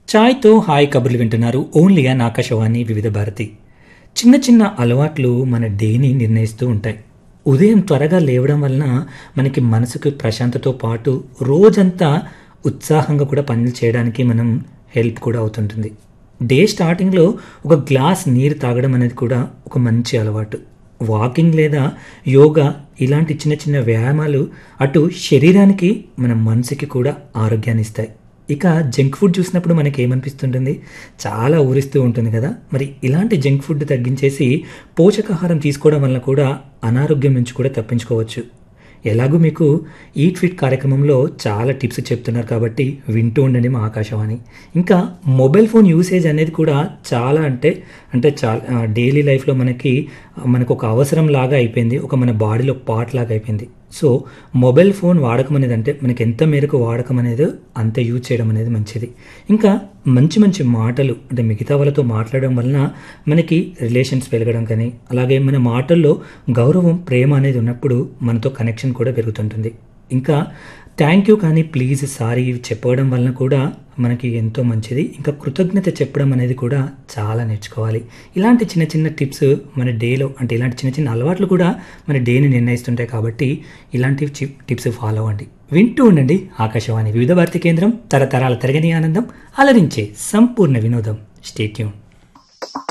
చాయ్తో hi కబుర్లు వింటున్నారు only on Akashvani వివిధ భారతి. చిన్న చిన్న అలవాట్లు మన డేని నిర్ణయిస్తూ ఉంటాయి. ఉదయం త్వరగా లేవడం వలన మనకి మనసుకు ప్రశాంతతో పాటు రోజంతా ఉత్సాహంగా కూడా పనులు చేయడానికి మనం హెల్ప్ కూడా అవుతుంటుంది. డే స్టార్టింగ్లో ఒక గ్లాస్ నీరు తాగడం అనేది కూడా ఒక మంచి అలవాటు. వాకింగ్ లేదా యోగా ఇలాంటి చిన్న చిన్న వ్యాయామాలు అటు శరీరానికి మన మనసుకి కూడా ఆరోగ్యాన్ని ఇస్తాయి. ఇక జంక్ ఫుడ్ చూసినప్పుడు మనకి ఏమనిపిస్తుంటుంది, చాలా ఊరిస్తూ ఉంటుంది కదా. మరి ఇలాంటి జంక్ ఫుడ్ తగ్గించేసి పోషకాహారం తీసుకోవడం వల్ల కూడా అనారోగ్యం నుంచి కూడా తప్పించుకోవచ్చు. ఎలాగూ మీకు ఈట్ ఫిట్ కార్యక్రమంలో చాలా టిప్స్ చెప్తున్నారు కాబట్టి వింటూ ఉండండి మా ఆకాశవాణి. ఇంకా మొబైల్ ఫోన్ యూసేజ్ అనేది కూడా చాలా అంటే చాలా డైలీ లైఫ్లో మనకు ఒక అవసరం లాగా అయిపోయింది, ఒక మన బాడీలో పార్ట్ లాగా అయిపోయింది. సో మొబైల్ ఫోన్ వాడకం అనేది అంటే మనకి ఎంత మేరకు వాడకం అనేది అంత యూజ్ చేయడం అనేది మంచిది. ఇంకా మంచి మంచి మాటలు అంటే మిగతా వాళ్ళతో మాట్లాడడం వలన మనకి రిలేషన్స్ పెరగడం కానీ, అలాగే మన మాటల్లో గౌరవం ప్రేమ అనేది ఉన్నప్పుడు మనతో కనెక్షన్ కూడా పెరుగుతుంటుంది. ఇంకా థ్యాంక్ యూ కానీ ప్లీజ్ సారీ చెప్పడం వలన కూడా మనకి ఎంతో మంచిది. ఇంకా కృతజ్ఞత చెప్పడం అనేది కూడా చాలా నేర్చుకోవాలి. ఇలాంటి చిన్న చిన్న టిప్స్ మన డేలో అంటే ఇలాంటి చిన్న చిన్న అలవాట్లు కూడా మన డేని నిర్ణయిస్తుంటాయి కాబట్టి ఇలాంటి టిప్స్ ఫాలో అవ్వండి. వింటూ ఉండండి ఆకాశవాణి వివిధ భారతి కేంద్రం, తరతరాల తరగని ఆనందం, అలరించే సంపూర్ణ వినోదం. Stay tune.